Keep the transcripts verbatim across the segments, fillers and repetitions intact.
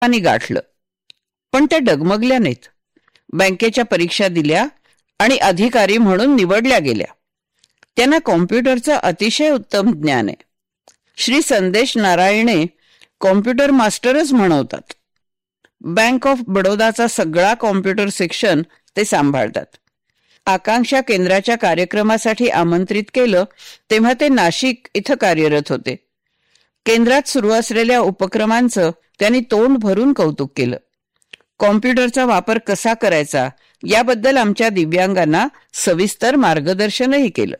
आणि गाठलं, पण त्या डगमगल्या नाहीत. बँकेच्या परीक्षा दिल्या आणि अधिकारी म्हणून निवडल्या गेल्या. त्यांना कॉम्प्युटरचं अतिशय उत्तम ज्ञान आहे. श्री संदेश नारायणे कॉम्प्युटर मास्टरच म्हणवतात. बँक ऑफ बडोदाचा सगळा कॉम्प्युटर सेक्शन ते सांभाळतात. आकांक्षा केंद्राच्या कार्यक्रमासाठी आमंत्रित केलं तेव्हा ते नाशिक इथं कार्यरत होते. केंद्रात सुरू असलेल्या उपक्रमांचं त्यांनी तोंड भरून कौतुक केलं. कॉम्प्युटरचा वापर कसा करायचा याबद्दल आमच्या दिव्यांगांना सविस्तर मार्गदर्शनही केलं.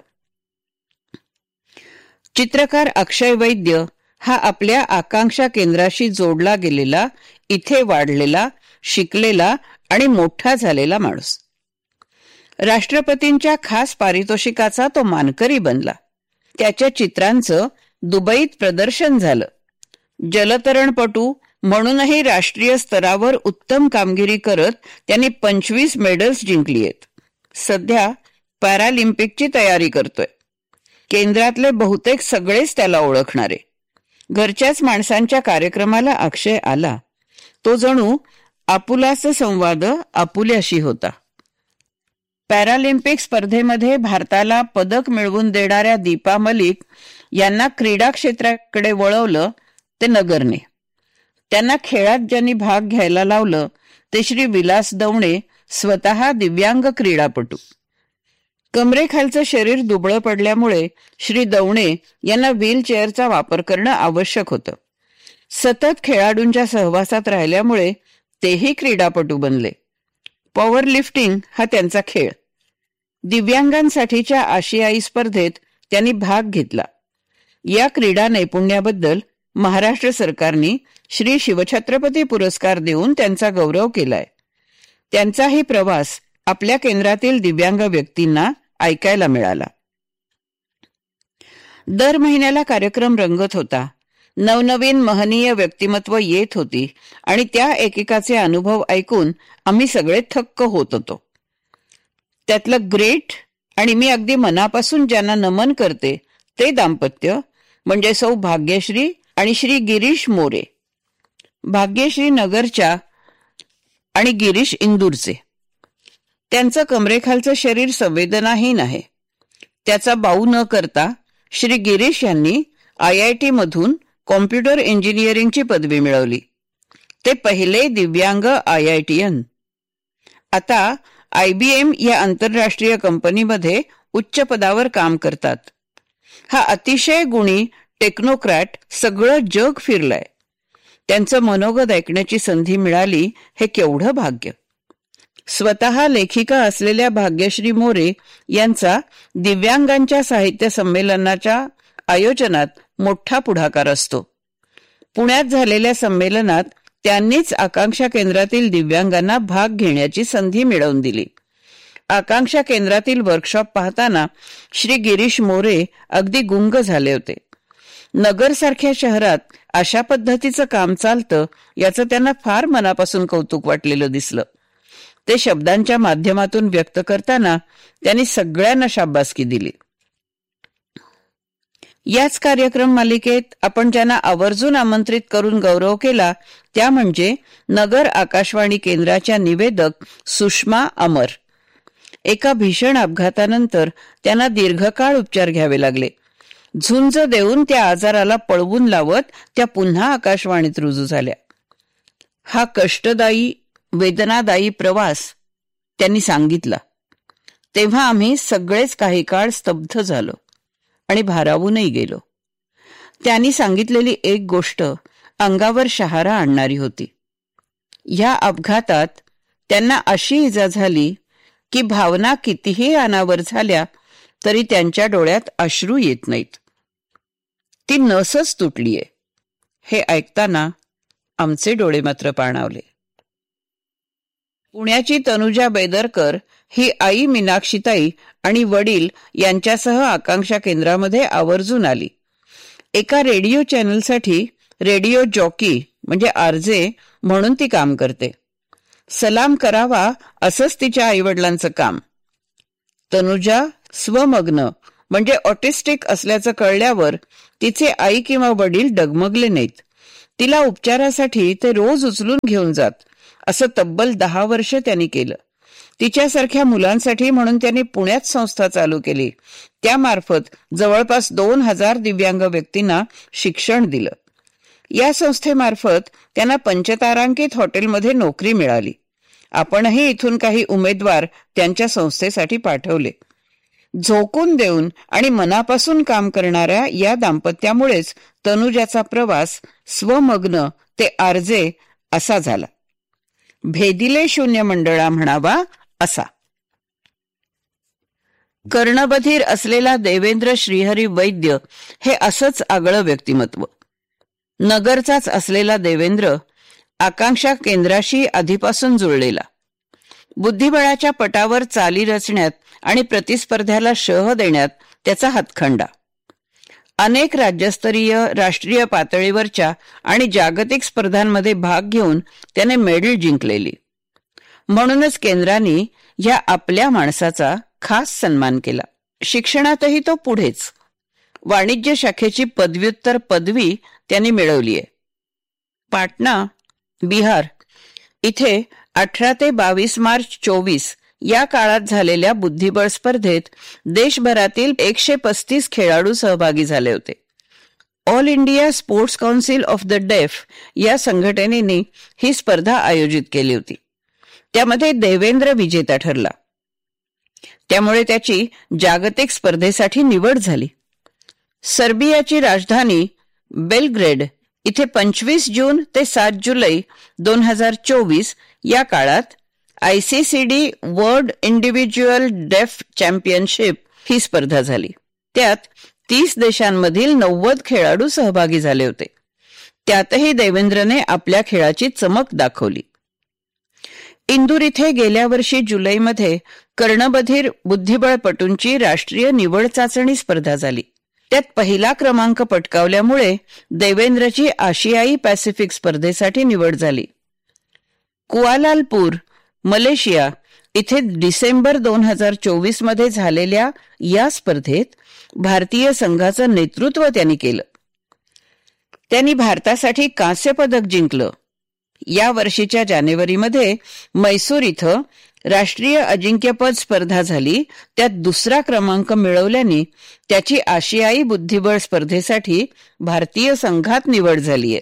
चित्रकार अक्षय वैद्य हा आपल्या आकांक्षा केंद्राशी जोडला गेलेला, इथे वाढलेला, शिकलेला आणि मोठा झालेला माणूस. राष्ट्रपतींच्या खास पारितोषिकाचा तो मानकरी बनला. त्याच्या चित्रांचं दुबईत प्रदर्शन झालं. जलतरणपटू म्हणूनही राष्ट्रीय स्तरावर उत्तम कामगिरी करत त्यांनी पंचवीस मेडल्स जिंकली आहेत. सध्या पॅरालिम्पिकची तयारी करतोय. केंद्रातले बहुतेक सगळेच त्याला ओळखणारे. घरच्याच माणसांच्या कार्यक्रमाला अक्षय आला. तो जणू आपुलाचा संवाद आपुल्याशी होता. पॅरालिम्पिक स्पर्धेमध्ये भारताला पदक मिळवून देणाऱ्या दीपा मलिक यांना क्रीडा क्षेत्राकडे वळवलं ते नगरने. त्यांना खेळात ज्यांनी भाग घ्यायला लावलं ते श्री विलास दवणे, स्वतः दिव्यांग क्रीडापटू. कमरेखालचं शरीर दुबळं पडल्यामुळे श्री दवणे यांना व्हीलचेअरचा वापर करणं आवश्यक होतं. सतत खेळाडूंच्या सहवासात राहिल्यामुळे तेही क्रीडापटू बनले. पॉवर लिफ्टिंग हा त्यांचा खेळ. दिव्यांगांसाठीच्या आशियाई स्पर्धेत त्यांनी भाग घेतला. या क्रीडा नैपुण्याबद्दल महाराष्ट्र सरकारने श्री शिवछत्रपती पुरस्कार देऊन त्यांचा गौरव केलाय. त्यांचाही प्रवास आपल्या केंद्रातील दिव्यांग व्यक्तींना ऐकायला मिळाला. दर महिन्याला कार्यक्रम रंगत होता. नवनवीन महनीय व्यक्तिमत्व येत होती आणि त्या एकेकाचे अनुभव ऐकून आम्ही सगळे थक्क होत होतो. त्यातलं ग्रेट आणि मी अगदी मनापासून ज्यांना नमन करते ते दाम्पत्य म्हणजे सौ भाग्यश्री आणि श्री गिरीश मोरे. भाग्यश्री नगरच्या आणि गिरीश इंदूरचे. त्यांचं कमरेखालचं शरीर संवेदनाहीन आहे. त्याचा बाऊ न करता श्री गिरीश यांनी आय आय टी मधून कॉम्प्युटर इंजिनिअरिंगची पदवी मिळवली. ते पहिले दिव्यांग आय आय टी एन. आता आय बी एम या आंतरराष्ट्रीय कंपनीमध्ये उच्च पदावर काम करतात. हा अतिशय गुणी टेक्नोक्रॅट सगळं जग फिरलाय. त्यांचं मनोगत ऐकण्याची संधी मिळाली हे केवढं भाग्य. स्वतः लेखिका असलेल्या भाग्यश्री मोरे यांचा दिव्यांगांच्या साहित्य संमेलनाच्या आयोजनात मोठा पुढाकार असतो. पुण्यात झालेल्या संमेलनात त्यांनीच आकांक्षा केंद्रातील दिव्यांगांना भाग घेण्याची संधी मिळवून दिली. आकांक्षा केंद्रातील वर्कशॉप पाहताना श्री गिरीश मोरे अगदी गुंग झाले होते. नगरसारख्या शहरात अशा पद्धतीचं काम चालतं याचं त्यांना फार मनापासून कौतुक वाटलेलं दिसलं. ते शब्दांच्या माध्यमातून व्यक्त करताना त्यांनी सगळ्यांना शाबासकी दिली. याच कार्यक्रम मालिकेत आपण ज्यांना आवर्जून आमंत्रित करून गौरव केला त्या म्हणजे नगर आकाशवाणी केंद्राच्या निवेदक सुषमा अमर. एका भीषण अपघातानंतर त्यांना दीर्घकाळ उपचार घ्यावे लागले. झुंज देऊन त्या आजाराला पळवून लावत त्या पुन्हा आकाशवाणीत रुजू झाल्या. हा कष्टदायी वेदनादायी प्रवास त्यांनी सांगितला तेव्हा आम्ही सगळेच काही काळ स्तब्ध झालो आणि भारावूनही गेलो. त्यांनी सांगितलेली एक गोष्ट अंगावर शहारा आणणारी होती. ह्या अपघातात त्यांना अशी इजा झाली की भावना कितीही अनावर झाल्या तरी त्यांच्या डोळ्यात अश्रू येत नाहीत. ती नसच तुटलीये. हे ऐकताना आमचे डोळे मात्र पाणावले. पुण्याची तनुजा बेदरकर ही आई मीनाक्षीताई आणि वडील यांच्यासह आकांक्षा केंद्रामध्ये आवर्जून आली. एका रेडिओ चॅनलसाठी रेडिओ जॉकी म्हणजे आरजे म्हणून ती काम करते. सलाम करावा असंच तिच्या आईवडिलांचं काम. तनुजा स्वमग्न म्हणजे ऑटिस्टिक असल्याचं कळल्यावर तिचे आई किंवा वडील डगमगले नाहीत. तिला उपचारासाठी ते रोज उचलून घेऊन जात. असं तब्बल दहा वर्ष त्यांनी केलं. तिच्यासारख्या मुलांसाठी म्हणून त्यांनी पुण्यात संस्था चालू केली. त्यामार्फत जवळपास दोन हजार दिव्यांग व्यक्तींना शिक्षण दिलं. या संस्थेमार्फत त्यांना पंचतारांकित हॉटेलमध्ये नोकरी मिळाली. आपणही इथून काही उमेदवार त्यांच्या संस्थेसाठी पाठवले. झोकून देऊन आणि मनापासून काम करणाऱ्या या दाम्पत्यामुळेच तनुजाचा प्रवास स्वमग्न ते आर्जे असा झाला. भेदिले शून्य मंडळा म्हणावा असा. कर्णबधीर असलेला देवेंद्र श्रीहरी वैद्य हे असंच आगळं व्यक्तिमत्व. नगरचाच असलेला देवेंद्र आकांक्षा केंद्राशी आधीपासून जुळलेला. बुद्धिबळाच्या पटावर चाली रचण्यात आणि प्रतिस्पर्ध्याला शह देण्यात त्याचा हातखंडा. अनेक राज्यस्तरीय, राष्ट्रीय पातळीवरच्या आणि जागतिक स्पर्धांमध्ये भाग घेऊन त्याने मेडल जिंकलेली. म्हणूनच केंद्राने या आपल्या माणसाचा खास सन्मान केला. शिक्षणातही तो पुढेच. वाणिज्य शाखेची पदव्युत्तर पदवी त्यांनी मिळवली आहे. पाटणा, बिहार इथे अठरा ते बावीस मार्च चोवीस या काळात झालेल्या बुद्धिबळ स्पर्धेत देशभरातील एकशे पस्तीस खेळाडू सहभागी झाले होते. All India sports council of the डेफ या संघटनेने ही स्पर्धा आयोजित केली होती. त्यामध्ये देवेंद्र विजेता ठरला. त्यामुळे त्याची जागतिक स्पर्धेसाठी निवड झाली. सर्बियाची राजधानी बेलग्रेड इथे पंचवीस जून ते सात जुलै दोन हजार चोवीस या काळात आयसीसीडी वर्ल्ड इंडिव्हिज्युअल डेफ चॅम्पियनशिप ही स्पर्धा झाली. त्यात तीस देशांमधील नव्वद खेळाडू सहभागी झाले होते. त्यातही देवेंद्रने आपल्या खेळाची चमक दाखवली. इंदूर इथे गेल्या वर्षी जुलैमध्ये कर्णबधीर बुद्धिबळपटूंची राष्ट्रीय निवड चाचणी स्पर्धा झाली. त्यात पहिला क्रमांक पटकावल्यामुळे देवेंद्रची आशियाई पॅसिफिक स्पर्धेसाठी निवड झाली. कुआलालपूर, मलेशिया इथे डिसेंबर दोन हजार चोवीस मध्ये झालेल्या या स्पर्धेत भारतीय संघाचं नेतृत्व त्यांनी केलं. त्यांनी भारतासाठी कांस्य पदक जिंकलं. या वर्षीच्या जानेवारीमध्ये मैसूर इथं राष्ट्रीय अजिंक्यपद स्पर्धा झाली. त्यात दुसरा क्रमांक मिळवल्याने त्याची आशियाई बुद्धिबळ स्पर्धेसाठी भारतीय संघात निवड झालीय.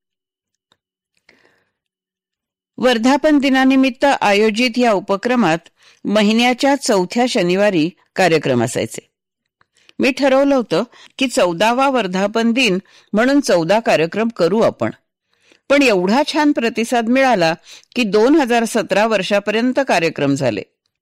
वर्धापन दिनानिमित्त आयोजित या उपक्रमात महिन्याच्या चौथ्या शनिवारी कार्यक्रम असायचे. मी ठरवलं होतं की चौदावा वर्धापन दिन म्हणून चौदा कार्यक्रम करू आपण. पण एवढा छान प्रतिसाद मिळाला की दोन हजार सतरा वर्षापर्यंत कार्यक्रम झाले.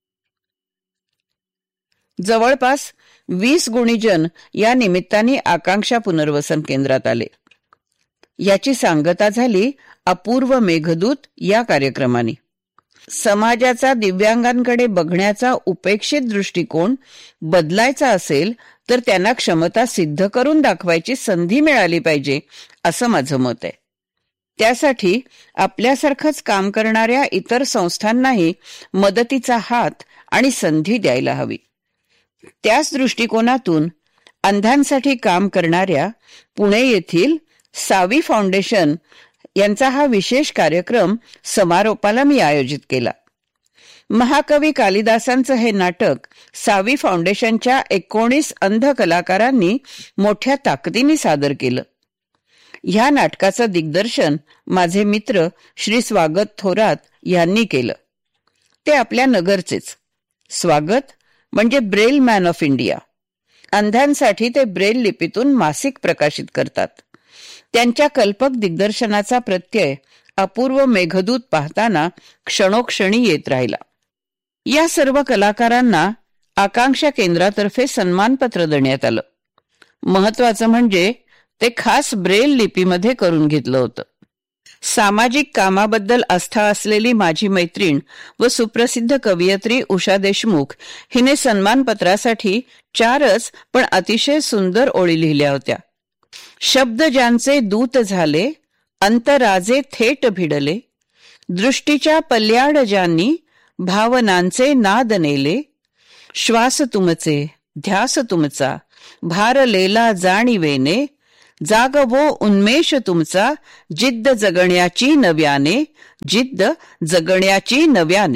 जवळपास वीस गुणीजन या निमित्ताने आकांक्षा पुनर्वसन केंद्रात आले. याची सांगता झाली अपूर्व मेघदूत या कार्यक्रमाने. समाजाचा दिव्यांगांकडे बघण्याचा उपेक्षित दृष्टिकोन बदलायचा असेल तर त्यांना क्षमता सिद्ध करून दाखवायची संधी मिळाली पाहिजे असं माझं मत आहे. त्यासाठी आपल्यासारखंच काम करणाऱ्या इतर संस्थांनाही मदतीचा हात आणि संधी द्यायला हवी. त्याच दृष्टिकोनातून अंधांसाठी काम करणाऱ्या पुणे येथील सावी फाउंडेशन यांचा हा विशेष कार्यक्रम समारोपाला मी आयोजित केला. महाकवी कालिदासांचं हे नाटक सावी फाउंडेशनच्या एकोणीस अंध कलाकारांनी मोठ्या ताकदीने सादर केलं. ह्या नाटकाचं दिग्दर्शन माझे मित्र श्री स्वागत थोरात यांनी केलं. ते आपल्या नगरचेच. स्वागत म्हणजे ब्रेल मॅन ऑफ इंडिया. अंधांसाठी ते ब्रेल लिपीतून मासिक प्रकाशित करतात. त्यांच्या कल्पक दिग्दर्शनाचा प्रत्यय अपूर्व मेघदूत पाहताना क्षणोक्षणी येत राहिला. या सर्व कलाकारांना आकांक्षा केंद्रातर्फे सन्मानपत्र देण्यात आलं. महत्वाचं म्हणजे ते खास ब्रेल लिपीमध्ये करून घेतलं होतं. सामाजिक कामाबद्दल आस्था असलेली माझी मैत्रीण व सुप्रसिद्ध कवयित्री उषा देशमुख हिने सन्मानपत्रासाठी चारच पण अतिशय सुंदर ओळी लिहिल्या होत्या. शब्द ज्यांचे दूत झाले, अंतराजे थेट भिडले, दृष्टीच्या पल्याड ज्यांनी भावनांचे नाद नेले, श्वास तुमचे ध्यास तुमचा भारलेला जाणीवेने, जागवो उन्मेष तुमचा, जिद्द जगण्याची नव्याने, जिद्द जगण्याची नव्याने.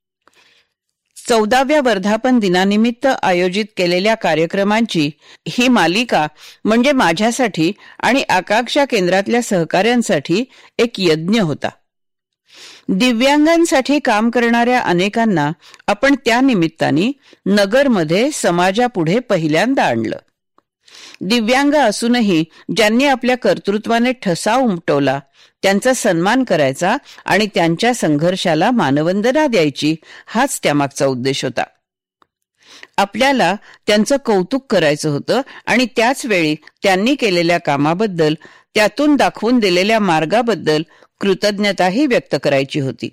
चौदाव्या वर्धापन दिनानिमित्त आयोजित केलेल्या कार्यक्रमांची ही मालिका म्हणजे माझ्यासाठी आणि आकांक्षा केंद्रातल्या सहकाऱ्यांसाठी एक यज्ञ होता. दिव्यांगांसाठी काम करणाऱ्या अनेकांना आपण त्या निमित्ताने नगरमध्ये समाजापुढे पहिल्यांदा आणलं. दिव्यांग असूनही ज्यांनी आपल्या कर्तृत्वाने ठसा उमटवला त्यांचा सन्मान करायचा आणि त्यांच्या संघर्षाला मानवंदना द्यायची, हाच त्यामागचा उद्देश होता. आपल्याला त्यांचं कौतुक करायचं होतं आणि त्याच वेळी त्यांनी केलेल्या कामाबद्दल, त्यातून दाखवून दिलेल्या मार्गाबद्दल कृतज्ञताही व्यक्त करायची होती.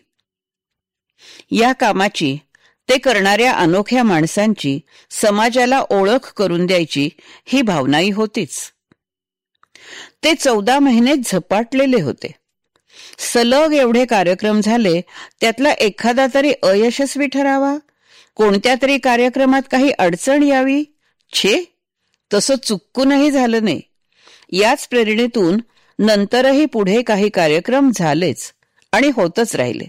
या कामाची, ते करणाऱ्या अनोख्या माणसांची समाजाला ओळख करून द्यायची ही भावनाही होतीच. ते चौदा महिने झपाटलेले होते. सलग एवढे कार्यक्रम झाले, त्यातला एखादा तरी अयशस्वी ठरावा, कोणत्या तरी कार्यक्रमात काही अडचण यावी. छे, तसं चुकूनही झालं नाही. याच प्रेरणेतून नंतरही पुढे काही कार्यक्रम झालेच आणि होतच राहिले.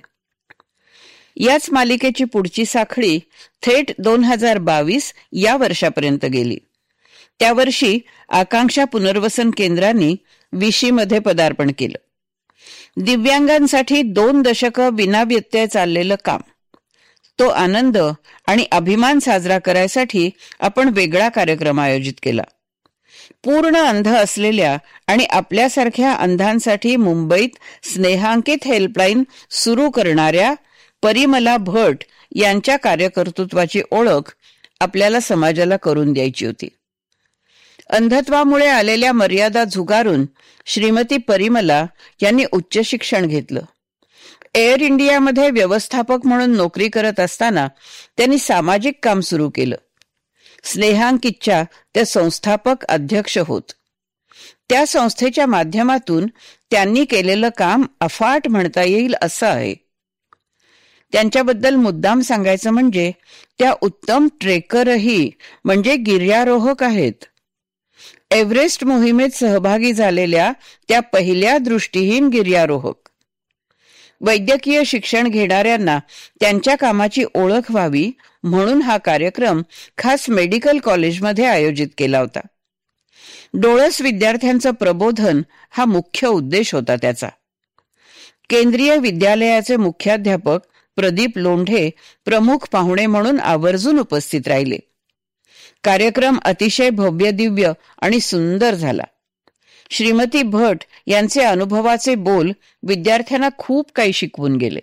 याच मालिकेची पुढची साखळी थेट दोन हजार बावीस या वर्षापर्यंत गेली. त्या वर्षी आकांक्षा पुनर्वसन केंद्रांनी विशी मध्ये पदार्पण केलं. दिव्यांगांसाठी दोन दशकं विनाव्यत्यय चाललेलं काम, तो आनंद आणि अभिमान साजरा करायसाठी आपण वेगळा कार्यक्रम आयोजित केला. पूर्ण अंध असलेल्या आणि आपल्यासारख्या अंधांसाठी मुंबईत स्नेहांकित हेल्पलाईन सुरू करणाऱ्या परिमला भट यांच्या कार्यकर्तृत्वाची ओळख आपल्याला समाजाला करून द्यायची होती. अंधत्वामुळे आलेल्या मर्यादा झुगारून श्रीमती परिमला यांनी उच्च शिक्षण घेतलं. एअर इंडियामध्ये व्यवस्थापक म्हणून नोकरी करत असताना त्यांनी सामाजिक काम सुरू केलं. स्नेहांकितच्या त्या संस्थापक अध्यक्ष होत. त्या संस्थेच्या माध्यमातून त्यांनी केलेलं काम अफाट म्हणता येईल असं आहे. त्यांच्याबद्दल मुद्दाम सांगायचं म्हणजे त्या उत्तम ट्रेकरही म्हणजे गिर्यारोहक आहेत. एव्हरेस्ट मोहिमेत सहभागी झालेल्या त्या पहिल्या दृष्टीहीन गिर्यारोहक. वैद्यकीय शिक्षण घेणाऱ्यांना त्यांच्या कामाची ओळख व्हावी म्हणून हा कार्यक्रम खास मेडिकल कॉलेजमध्ये आयोजित केला होता. डोळस विद्यार्थ्यांचं प्रबोधन हा मुख्य उद्देश होता त्याचा. केंद्रीय विद्यालयाचे मुख्याध्यापक प्रदीप लोंढे प्रमुख पाहुणे म्हणून आवर्जून उपस्थित राहिले. कार्यक्रम अतिशय भव्य दिव्य आणि सुंदर झाला. श्रीमती भट यांचे अनुभवाचे बोल विद्यार्थ्यांना खूप काही शिकवून गेले.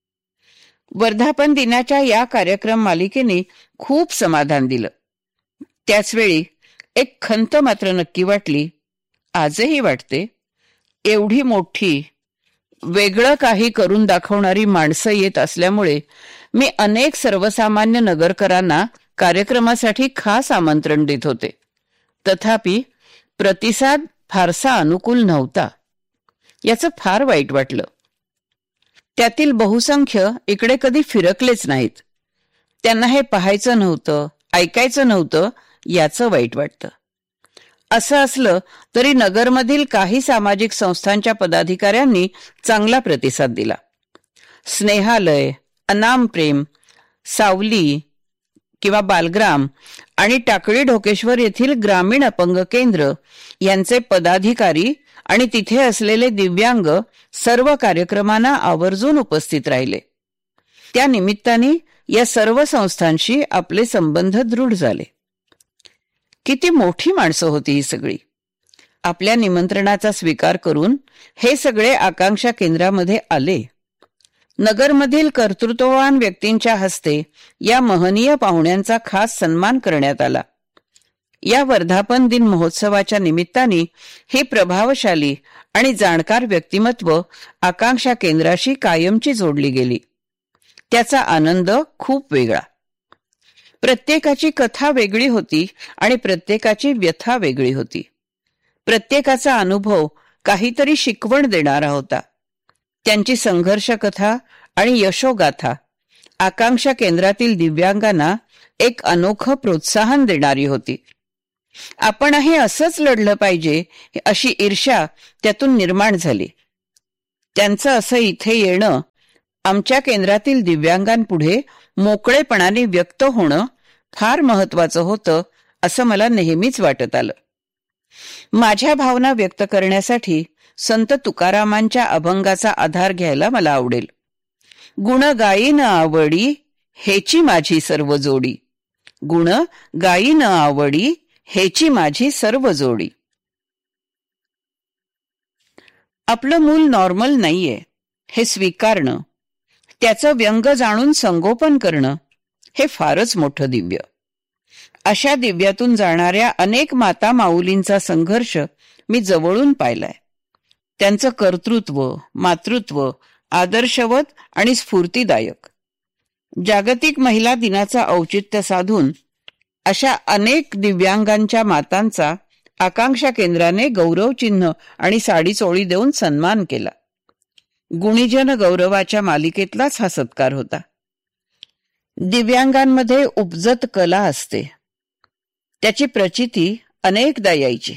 वर्धापन दिनाच्या या कार्यक्रम मालिकेने खूप समाधान दिलं. त्याचवेळी एक खंत मात्र नक्की वाटली, आजही वाटते. एवढी मोठी वेगळं काही करून दाखवणारी माणसं येत असल्यामुळे मी अनेक सर्वसामान्य नगरकरांना कार्यक्रमासाठी खास आमंत्रण देत होते. तथापि प्रतिसाद फारसा अनुकूल नव्हता. याचं फार वाईट वाटलं. त्यातील बहुसंख्य इकडे कधी फिरकलेच नाहीत. त्यांना हे पाहायचं नव्हतं, ऐकायचं नव्हतं, याचं वाईट वाटतं. असं असलं तरी नगरमधील काही सामाजिक संस्थांच्या पदाधिकाऱ्यांनी चांगला प्रतिसाद दिला. स्नेहालय, अनाम प्रेम, सावली किंवा बालग्राम आणि टाकळी ढोकेश्वर येथील ग्रामीण अपंग केंद्र यांचे पदाधिकारी आणि तिथे असलेले दिव्यांग सर्व कार्यक्रमांना आवर्जून उपस्थित राहिले. त्या निमित्ताने या सर्व संस्थांशी आपले संबंध दृढ झाले. किती मोठी माणसं होती ही सगळी. आपल्या निमंत्रणाचा स्वीकार करून हे सगळे आकांक्षा केंद्रामध्ये आले. नगरमधील कर्तृत्ववान व्यक्तींच्या हस्ते या महनीय पाहुण्यांचा खास सन्मान करण्यात आला. या वर्धापन दिन महोत्सवाच्या निमित्ताने ही प्रभावशाली आणि जाणकार व्यक्तिमत्व आकांक्षा केंद्राशी कायमची जोडली गेली. त्याचा आनंद खूप वेगळा. प्रत्येकाची कथा वेगळी होती आणि प्रत्येकाची व्यथा वेगळी होती. प्रत्येकाचा अनुभव काहीतरी शिकवण देणारा होता. त्यांची संघर्ष कथा आणि यशोगाथा आकांक्षा केंद्रातील दिव्यांगांना एक अनोखं प्रोत्साहन देणारी होती. आपणही असंच लढलं पाहिजे अशी ईर्ष्या त्यातून निर्माण झाली. त्यांचं असं इथे येणं आमच्या केंद्रातील दिव्यांगांपुढे मोकळेपणाने व्यक्त होणं फार महत्वाचं होतं असं मला नेहमीच वाटत आलं. माझ्या भावना व्यक्त करण्यासाठी संत तुकारामांच्या अभंगाचा आधार घ्यायला मला आवडेल. गुण गायी न आवडी हेची माझी सर्व जोडी, गुण गायी न आवडी हेची माझी सर्व जोडी. आपलं मूल नॉर्मल नाहीये हे स्वीकारणं, त्याचं व्यंग जाणून संगोपन करणं हे फारच मोठं दिव्य. अशा दिव्यातून जाणाऱ्या अनेक माता माऊलींचा संघर्ष मी जवळून पाहिलाय. त्यांचं कर्तृत्व, मातृत्व आदर्शवत आणि स्फूर्तिदायक. जागतिक महिला दिनाचं औचित्य साधून अशा अनेक दिव्यांगांच्या मातांचा आकांक्षा केंद्राने गौरव चिन्ह आणि साडी चोळी देऊन सन्मान केला. गुणीजन गौरवाच्या मालिकेतलाच हा सत्कार होता. दिव्यांगांमध्ये उपजत कला असते, त्याची प्रचिती अनेकदा यायची.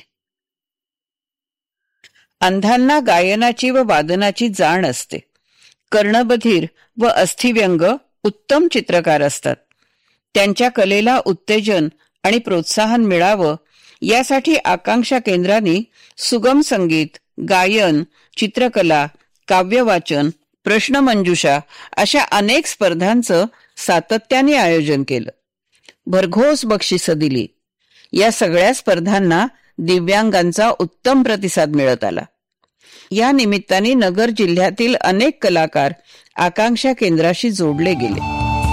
अंधांना गायनाची व वादनाची जाण असते. कर्णबधीर व अस्थिव्यंग उत्तम चित्रकार असतात. त्यांच्या कलेला उत्तेजन आणि प्रोत्साहन मिळावं यासाठी आकांक्षा केंद्राने सुगम संगीत, गायन, चित्रकला, काव्यवाचन, प्रश्नमंजुषा अशा अनेक स्पर्धांचं सातत्याने आयोजन केलं. भरघोस बक्षिसं दिली. या सगळ्या स्पर्धांना दिव्यांगांचा उत्तम प्रतिसाद मिळत आला. या निमित्ताने नगर जिल्ह्यातील अनेक कलाकार आकांक्षा केंद्राशी जोडले गेले.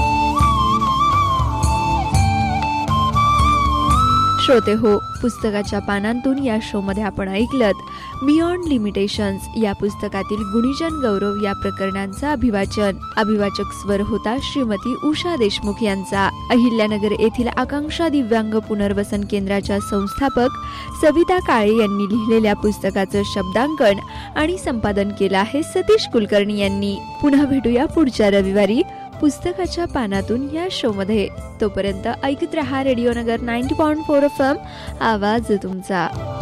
श्रोते हो, पुस्तकाच्या पानांतून या शो मध्ये आपण ऐकलत बियॉन्ड लिमिटेशन्स या पुस्तकातील गुणीजन गौरव या प्रकरणांचा अभिवाचन. अभिवाचक स्वर होता श्रीमती उषा देशमुख यांचा. अहिल्यानगर येथील आकांक्षा दिव्यांग पुनर्वसन केंद्राच्या संस्थापक सविता काळे यांनी लिहिलेल्या पुस्तकाचं शब्दांकन आणि संपादन केलं आहे सतीश कुलकर्णी यांनी. पुन्हा भेटूया पुढच्या रविवारी पुस्तकाच्या पानातून या शो मध्ये. तोपर्यंत ऐकत रहा रेडिओ नगर ninety point four F M, आवाज तुमचा.